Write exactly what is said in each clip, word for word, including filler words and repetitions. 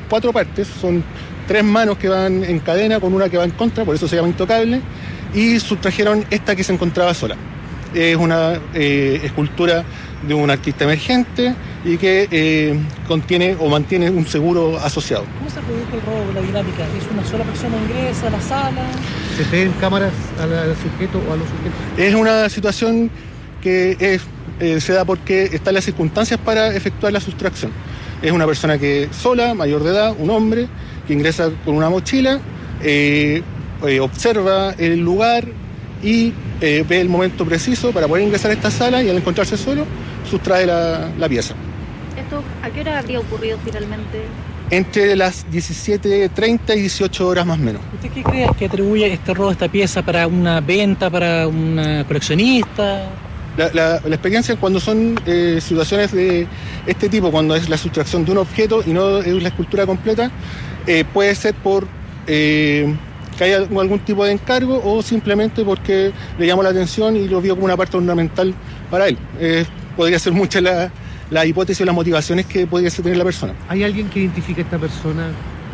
cuatro partes, son tres manos que van en cadena con una que va en contra, por eso se llama intocable, y sustrajeron esta que se encontraba sola. Es una eh, escultura de un artista emergente y que eh, contiene o mantiene un seguro asociado. ¿Cómo se produjo el robo, la dinámica? ¿Es una sola persona ingresa a la sala? ¿Se ven cámaras al, al sujeto o a los sujetos? Es una situación que es, eh, se da porque están las circunstancias para efectuar la sustracción. Es una persona que sola, mayor de edad, un hombre, que ingresa con una mochila, eh, eh, observa el lugar y eh, ve el momento preciso para poder ingresar a esta sala y al encontrarse solo, sustrae la, la pieza. ¿Esto a qué hora habría ocurrido finalmente? Entre las diecisiete treinta y dieciocho horas más o menos. ¿Usted qué cree que atribuye este robo, esta pieza, para una venta, para una coleccionista? La, la, la experiencia cuando son eh, situaciones de este tipo, cuando es la sustracción de un objeto y no es la escultura completa, eh, puede ser por eh, que haya algún tipo de encargo o simplemente porque le llamó la atención y lo vio como una parte ornamental para él. Eh, podría ser muchas las la hipótesis o las motivaciones que podría tener la persona. ¿Hay alguien que identifique a esta persona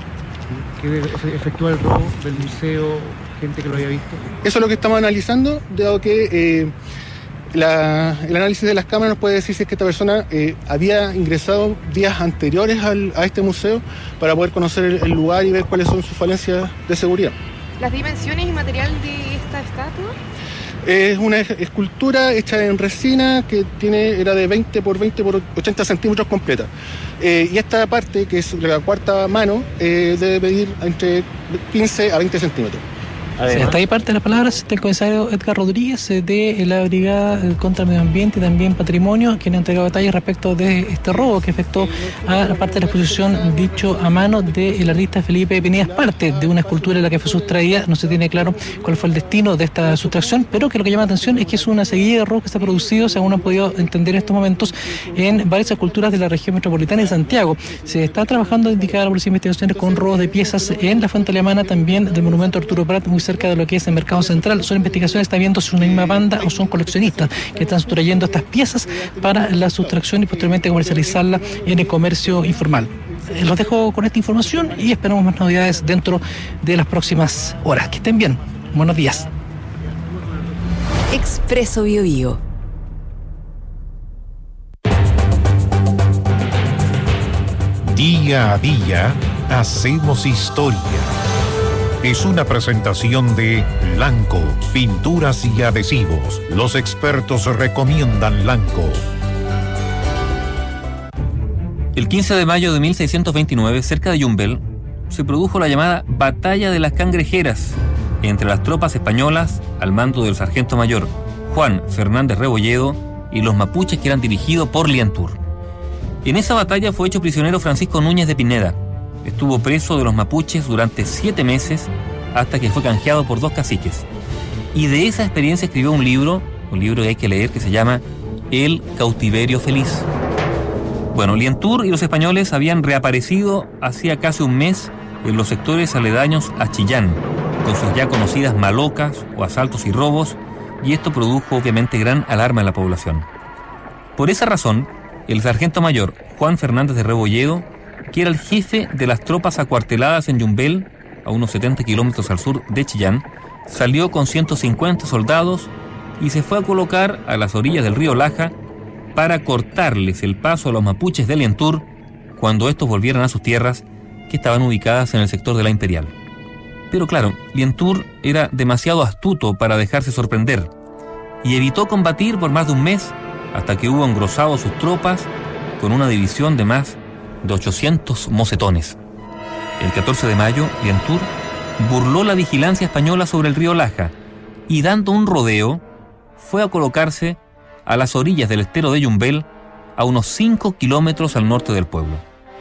que efectúa el robo del museo, gente que lo haya visto? Eso es lo que estamos analizando, dado que eh, la, el análisis de las cámaras nos puede decir si es que esta persona eh, había ingresado días anteriores al, a este museo para poder conocer el, el lugar y ver cuáles son sus falencias de seguridad. ¿Las dimensiones y material de esta estatua? Es una escultura hecha en resina que tiene, era de veinte por veinte por ochenta centímetros completa. Eh, y esta parte, que es la cuarta mano, eh, debe medir entre quince a veinte centímetros. Sí, hasta ahí parte de las palabras del comisario Edgar Rodríguez de la Brigada contra el Medio Ambiente y también Patrimonio, quien ha entregado detalles respecto de este robo que afectó a la parte de la exposición dicho a mano del artista Felipe Pineda. Parte de una escultura en la que fue sustraída, no se tiene claro cuál fue el destino de esta sustracción, pero que lo que llama la atención es que es una seguida de robos que se ha producido, según han podido entender en estos momentos, en varias esculturas de la región metropolitana de Santiago. Se está trabajando, indicada la Policía de Investigaciones, con robos de piezas en la Fuente Alemana, también del monumento Arturo Prat, muy cerca de lo que es el Mercado Central. Son investigaciones, está viendo si es una misma banda o son coleccionistas que están sustrayendo estas piezas para la sustracción y posteriormente comercializarla en el comercio informal. Los dejo con esta información y esperamos más novedades dentro de las próximas horas. Que estén bien. Buenos días. Expreso Biobío. Día a día hacemos historia. Es una presentación de Lanco, pinturas y adhesivos. Los expertos recomiendan Lanco. El quince de mayo de mil seiscientos veintinueve, cerca de Yumbel, se produjo la llamada Batalla de las Cangrejeras entre las tropas españolas al mando del sargento mayor Juan Fernández Rebolledo y los mapuches que eran dirigidos por Lientur. En esa batalla fue hecho prisionero Francisco Núñez de Pineda. Estuvo preso de los mapuches durante siete meses hasta que fue canjeado por dos caciques. Y de esa experiencia escribió un libro, un libro que hay que leer, que se llama El cautiverio feliz. Bueno, Lientur y los españoles habían reaparecido hacía casi un mes en los sectores aledaños a Chillán, con sus ya conocidas malocas o asaltos y robos, y esto produjo obviamente gran alarma en la población. Por esa razón, el sargento mayor Juan Fernández de Rebolledo, que era el jefe de las tropas acuarteladas en Yumbel, a unos setenta kilómetros al sur de Chillán, salió con ciento cincuenta soldados y se fue a colocar a las orillas del río Laja para cortarles el paso a los mapuches de Lientur cuando estos volvieran a sus tierras, que estaban ubicadas en el sector de la Imperial. Pero claro, Lientur era demasiado astuto para dejarse sorprender y evitó combatir por más de un mes hasta que hubo engrosado sus tropas con una división de más de ochocientos mocetones. El catorce de mayo, Lientur burló la vigilancia española sobre el río Laja y, dando un rodeo, fue a colocarse a las orillas del estero de Yumbel, a unos cinco kilómetros al norte del pueblo.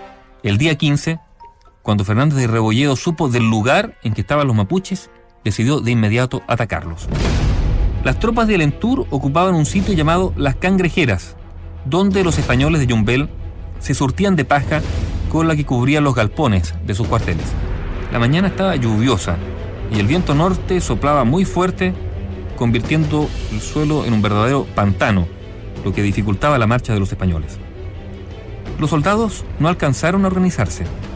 El día quince, cuando Fernández de Rebolledo supo del lugar en que estaban los mapuches, decidió de inmediato atacarlos. Las tropas de Lientur ocupaban un sitio llamado Las Cangrejeras, donde los españoles de Yumbel se surtían de paja con la que cubrían los galpones de sus cuarteles. La mañana estaba lluviosa y el viento norte soplaba muy fuerte, convirtiendo el suelo en un verdadero pantano, lo que dificultaba la marcha de los españoles. Los soldados no alcanzaron a organizarse.